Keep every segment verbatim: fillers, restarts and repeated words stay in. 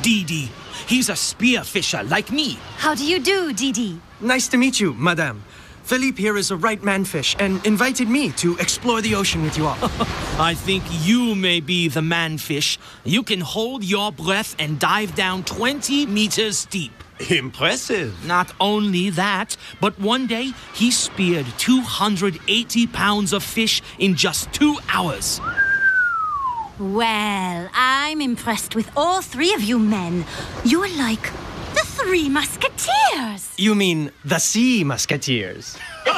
Didi. He's a spearfisher like me. How do you do, Didi? Nice to meet you, madame. Philippe here is a right man fish and invited me to explore the ocean with you all. I think you may be the man-fish. You can hold your breath and dive down twenty meters deep. Impressive. Not only that, but one day he speared two hundred eighty pounds of fish in just two hours. Well, I'm impressed with all three of you men. You're like the Three Musketeers. You mean the Sea Musketeers?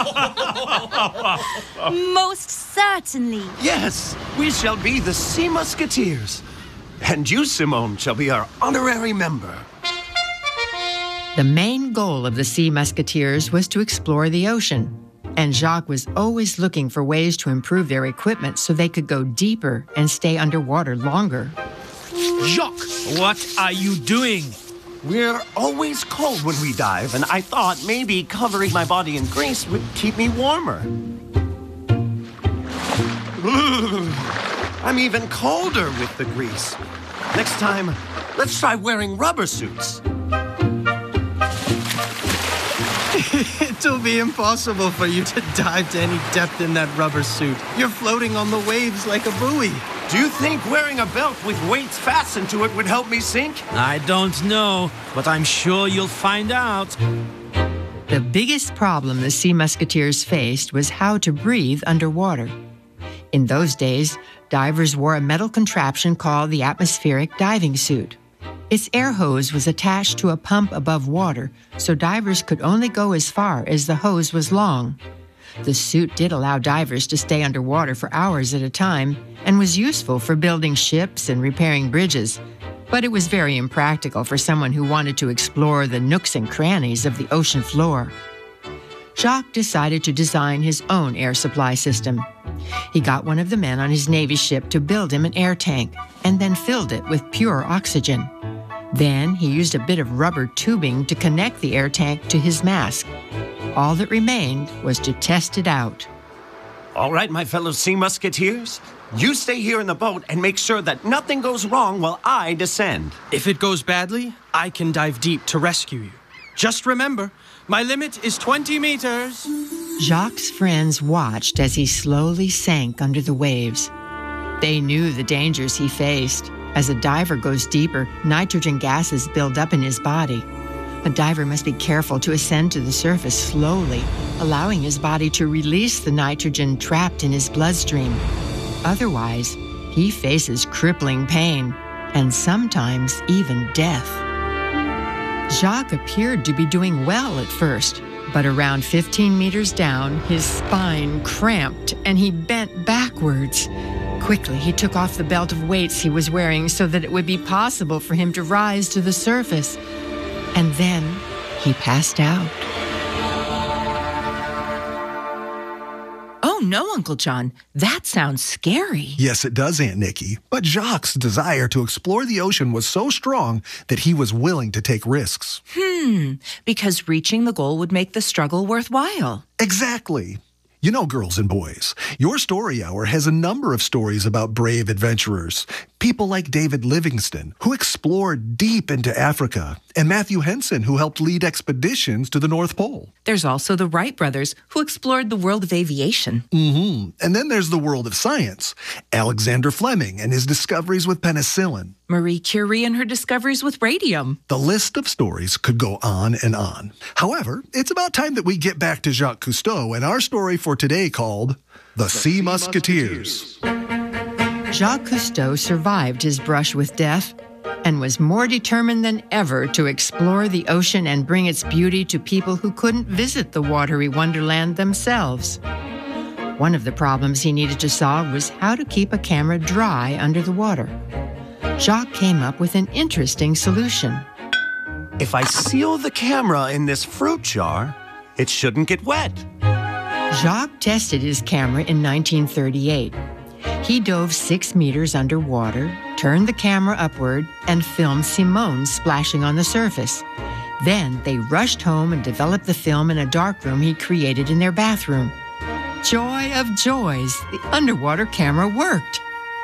Most certainly. Yes, we shall be the Sea Musketeers. And you, Simone, shall be our honorary member. The main goal of the Sea Musketeers was to explore the ocean, and Jacques was always looking for ways to improve their equipment so they could go deeper and stay underwater longer. Jacques, what are you doing? We're always cold when we dive, and I thought maybe covering my body in grease would keep me warmer. I'm even colder with the grease. Next time, let's try wearing rubber suits. It'll be impossible for you to dive to any depth in that rubber suit. You're floating on the waves like a buoy. Do you think wearing a belt with weights fastened to it would help me sink? I don't know, but I'm sure you'll find out. The biggest problem the Sea Musketeers faced was how to breathe underwater. In those days, divers wore a metal contraption called the atmospheric diving suit. Its air hose was attached to a pump above water, so divers could only go as far as the hose was long. The suit did allow divers to stay underwater for hours at a time and was useful for building ships and repairing bridges, but it was very impractical for someone who wanted to explore the nooks and crannies of the ocean floor. Jacques decided to design his own air supply system. He got one of the men on his Navy ship to build him an air tank and then filled it with pure oxygen. Then he used a bit of rubber tubing to connect the air tank to his mask. All that remained was to test it out. All right, my fellow Sea Musketeers. You stay here in the boat and make sure that nothing goes wrong while I descend. If it goes badly, I can dive deep to rescue you. Just remember, my limit is twenty meters. Jacques' friends watched as he slowly sank under the waves. They knew the dangers he faced. As a diver goes deeper, nitrogen gases build up in his body. A diver must be careful to ascend to the surface slowly, allowing his body to release the nitrogen trapped in his bloodstream. Otherwise, he faces crippling pain and sometimes even death. Jacques appeared to be doing well at first, but around fifteen meters down, his spine cramped and he bent backwards. Quickly, he took off the belt of weights he was wearing so that it would be possible for him to rise to the surface. And then he passed out. Oh, no, Uncle John. That sounds scary. Yes, it does, Aunt Nikki. But Jacques' desire to explore the ocean was so strong that he was willing to take risks. Hmm, because reaching the goal would make the struggle worthwhile. Exactly. You know, girls and boys, your story hour has a number of stories about brave adventurers. People like David Livingstone, who explored deep into Africa, and Matthew Henson, who helped lead expeditions to the North Pole. There's also the Wright brothers, who explored the world of aviation. Mm-hmm. And then there's the world of science. Alexander Fleming and his discoveries with penicillin. Marie Curie and her discoveries with radium. The list of stories could go on and on. However, it's about time that we get back to Jacques Cousteau and our story for today called The, the Sea, sea Musketeers. Musketeers. Jacques Cousteau survived his brush with death and was more determined than ever to explore the ocean and bring its beauty to people who couldn't visit the watery wonderland themselves. One of the problems he needed to solve was how to keep a camera dry under the water. Jacques came up with an interesting solution. If I seal the camera in this fruit jar, it shouldn't get wet. Jacques tested his camera in nineteen thirty-eight. He dove six meters underwater, turned the camera upward, and filmed Simone splashing on the surface. Then they rushed home and developed the film in a darkroom he created in their bathroom. Joy of joys, the underwater camera worked.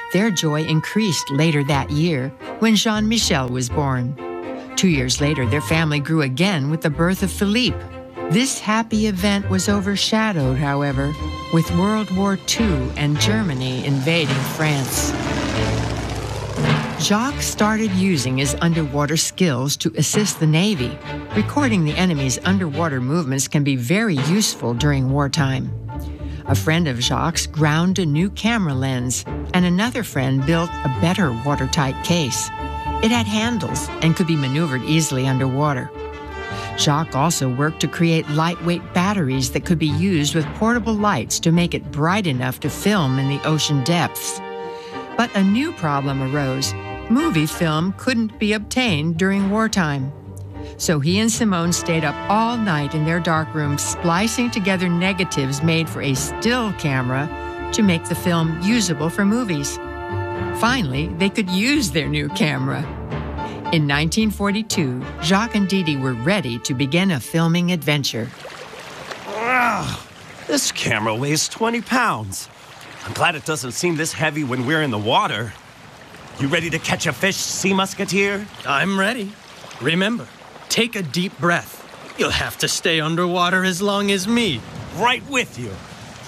Their joy increased later that year when Jean-Michel was born. Two years later, their family grew again with the birth of Philippe. This happy event was overshadowed, however, with World War Two and Germany invading France. Jacques started using his underwater skills to assist the Navy. Recording the enemy's underwater movements can be very useful during wartime. A friend of Jacques ground a new camera lens, and another friend built a better watertight case. It had handles and could be maneuvered easily underwater. Jacques also worked to create lightweight batteries that could be used with portable lights to make it bright enough to film in the ocean depths. But a new problem arose. Movie film couldn't be obtained during wartime. So he and Simone stayed up all night in their darkroom, splicing together negatives made for a still camera to make the film usable for movies. Finally, they could use their new camera. In nineteen forty-two, Jacques and Didi were ready to begin a filming adventure. Wow, this camera weighs twenty pounds. I'm glad it doesn't seem this heavy when we're in the water. You ready to catch a fish, Sea Musketeer? I'm ready. Remember, take a deep breath. You'll have to stay underwater as long as me. Right with you.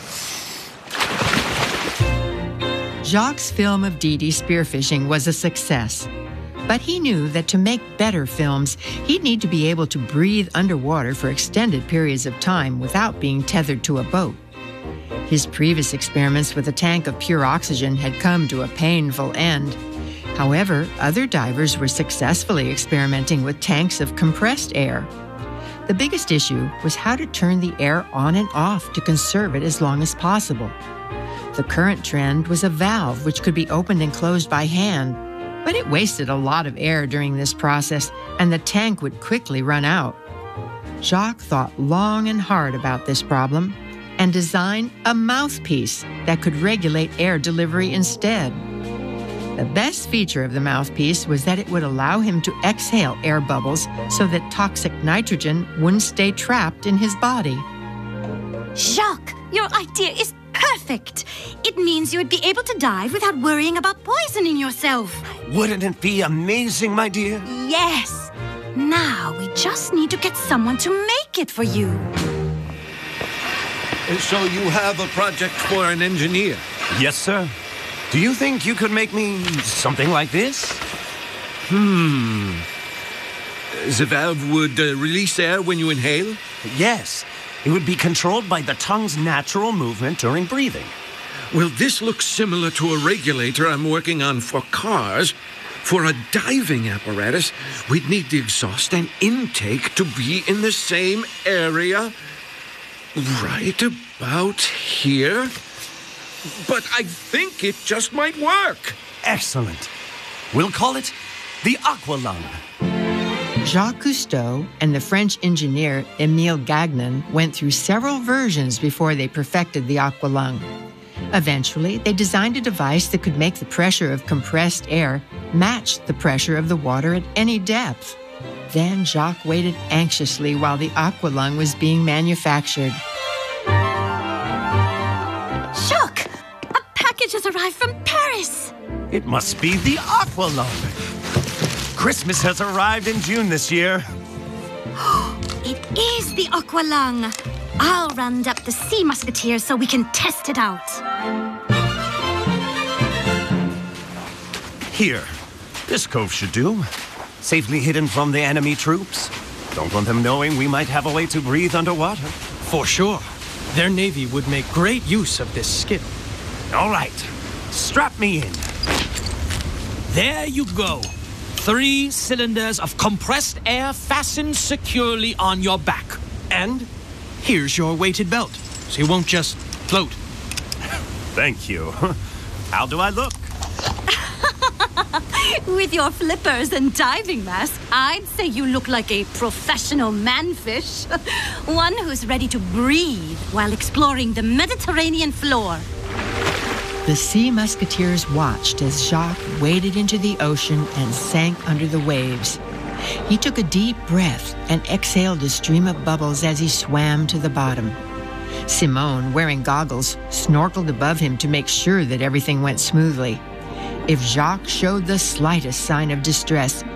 Jacques' film of Didi spearfishing was a success. But he knew that to make better films, he'd need to be able to breathe underwater for extended periods of time without being tethered to a boat. His previous experiments with a tank of pure oxygen had come to a painful end. However, other divers were successfully experimenting with tanks of compressed air. The biggest issue was how to turn the air on and off to conserve it as long as possible. The current trend was a valve which could be opened and closed by hand, but it wasted a lot of air during this process, and the tank would quickly run out. Jacques thought long and hard about this problem and designed a mouthpiece that could regulate air delivery instead. The best feature of the mouthpiece was that it would allow him to exhale air bubbles so that toxic nitrogen wouldn't stay trapped in his body. Jacques, your idea is perfect. It means you would be able to dive without worrying about poisoning yourself. Wouldn't it be amazing, my dear? Yes. Now we just need to get someone to make it for you. So you have a project for an engineer? Yes, sir. Do you think you could make me something like this? Hmm. The valve would uh, release air when you inhale? Yes. It would be controlled by the tongue's natural movement during breathing. Well, this looks similar to a regulator I'm working on for cars. For a diving apparatus, we'd need the exhaust and intake to be in the same area. Right about here. But I think it just might work. Excellent. We'll call it the Aqualung. Jacques Cousteau and the French engineer Émile Gagnon went through several versions before they perfected the Aqualung. Eventually, they designed a device that could make the pressure of compressed air match the pressure of the water at any depth. Then Jacques waited anxiously while the Aqualung was being manufactured. Jacques, a package has arrived from Paris. It must be the Aqualung. Christmas has arrived in June this year. It is the Aqualung. I'll round up the Sea Musketeers so we can test it out. Here. This cove should do. Safely hidden from the enemy troops. Don't want them knowing we might have a way to breathe underwater. For sure. Their navy would make great use of this skill. All right. Strap me in. There you go. Three cylinders of compressed air fastened securely on your back. And here's your weighted belt, so you won't just float. Thank you. How do I look? With your flippers and diving mask, I'd say you look like a professional manfish. One who's ready to breathe while exploring the Mediterranean floor. The Sea Musketeers watched as Jacques waded into the ocean and sank under the waves. He took a deep breath and exhaled a stream of bubbles as he swam to the bottom. Simone, wearing goggles, snorkeled above him to make sure that everything went smoothly. If Jacques showed the slightest sign of distress,